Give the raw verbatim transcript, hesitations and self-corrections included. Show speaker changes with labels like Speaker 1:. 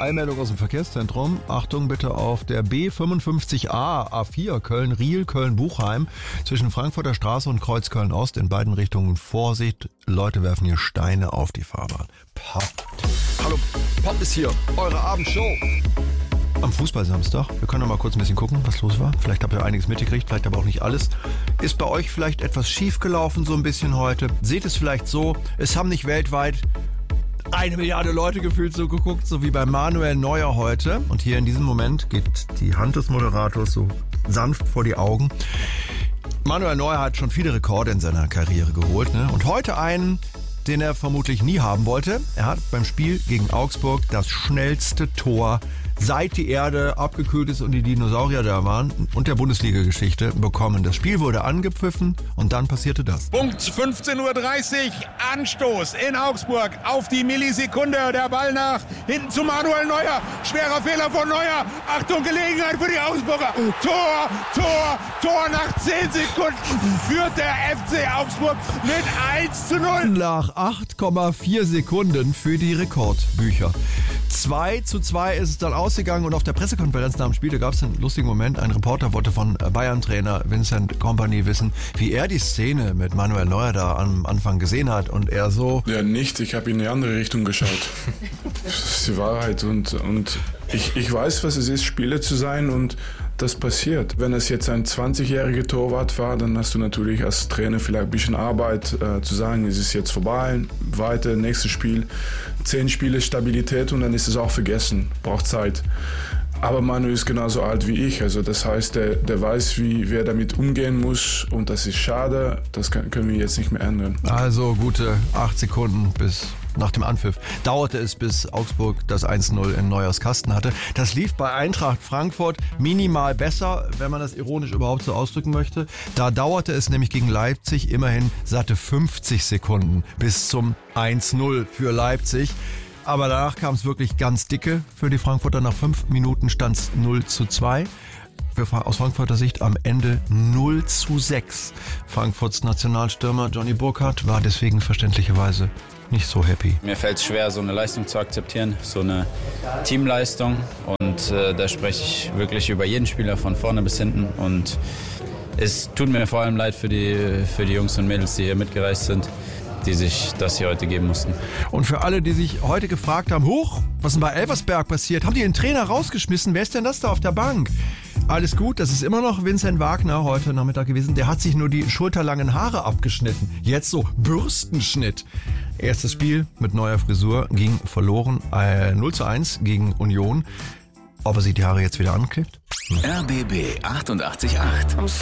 Speaker 1: Eilmeldung aus dem Verkehrszentrum. Achtung bitte auf der B fünfundfünfzig A A vier Köln-Riel, Köln-Buchheim zwischen Frankfurter Straße und Kreuz Köln-Ost in beiden Richtungen. Vorsicht, Leute werfen hier Steine auf die Fahrbahn. Pop. Hallo, Pop ist hier, eure Abendshow. Am Fußballsamstag. Wir können noch mal kurz ein bisschen gucken, was los war. Vielleicht habt ihr einiges mitgekriegt, vielleicht aber auch nicht alles. Ist bei euch vielleicht etwas schief gelaufen so ein bisschen heute? Seht es vielleicht so, es haben nicht weltweit eine Milliarde Leute gefühlt so geguckt, so wie bei Manuel Neuer heute. Und hier in diesem Moment geht die Hand des Moderators so sanft vor die Augen. Manuel Neuer hat schon viele Rekorde in seiner Karriere geholt, ne? Und heute einen, den er vermutlich nie haben wollte. Er hat beim Spiel gegen Augsburg das schnellste Tor, seit die Erde abgekühlt ist und die Dinosaurier da waren, und der Bundesliga-Geschichte bekommen. Das Spiel wurde angepfiffen und dann passierte das.
Speaker 2: Punkt fünfzehn Uhr dreißig, Anstoß in Augsburg auf die Millisekunde. Der Ball nach hinten zu Manuel Neuer. Schwerer Fehler von Neuer. Achtung, Gelegenheit für die Augsburger. Tor, Tor, Tor nach zehn Sekunden führt der F C Augsburg mit eins zu null.
Speaker 1: Nach acht Komma vier Sekunden für die Rekordbücher. zwei zu zwei ist es dann ausgegangen und auf der Pressekonferenz nach dem Spiel, da gab es einen lustigen Moment. Ein Reporter wollte von Bayern-Trainer Vincent Kompany wissen, wie er die Szene mit Manuel Neuer da am Anfang gesehen hat, und er so...
Speaker 3: Ja, nicht. Ich habe in die andere Richtung geschaut. Das ist die Wahrheit, und, und ich, ich weiß, was es ist, Spieler zu sein, und das passiert. Wenn es jetzt ein zwanzigjähriger Torwart war, dann hast du natürlich als Trainer vielleicht ein bisschen Arbeit äh, zu sagen, es ist jetzt vorbei, weiter, nächstes Spiel, zehn Spiele Stabilität und dann ist es auch vergessen, braucht Zeit. Aber Manu ist genauso alt wie ich, also das heißt, der, der weiß, wie, wie er damit umgehen muss, und das ist schade, das kann, können wir jetzt nicht mehr ändern.
Speaker 1: Also gute acht Sekunden bis nach dem Anpfiff dauerte es, bis Augsburg das eins zu null in Neuers Kasten hatte. Das lief bei Eintracht Frankfurt minimal besser, wenn man das ironisch überhaupt so ausdrücken möchte. Da dauerte es nämlich gegen Leipzig immerhin satte fünfzig Sekunden bis zum eins zu null für Leipzig. Aber danach kam es wirklich ganz dicke für die Frankfurter. Nach fünf Minuten stand es null zu zwei. Für, aus Frankfurter Sicht am Ende null zu sechs. Frankfurts Nationalstürmer Johnny Burkhardt war deswegen verständlicherweise nicht so happy.
Speaker 4: Mir fällt es schwer, so eine Leistung zu akzeptieren, so eine Teamleistung. Und äh, da spreche ich wirklich über jeden Spieler von vorne bis hinten. Und es tut mir vor allem leid für die, für die Jungs und Mädels, die hier mitgereist sind, die sich das hier heute geben mussten.
Speaker 1: Und für alle, die sich heute gefragt haben, huch, was ist denn bei Elversberg passiert? Haben die den Trainer rausgeschmissen? Wer ist denn das da auf der Bank? Alles gut, das ist immer noch Vincent Wagner heute Nachmittag gewesen. Der hat sich nur die schulterlangen Haare abgeschnitten. Jetzt so Bürstenschnitt. Erstes Spiel mit neuer Frisur ging verloren. Äh, null zu eins gegen Union. Ob er sich die Haare jetzt wieder anklebt?
Speaker 5: R B B achtundachtzig Komma acht.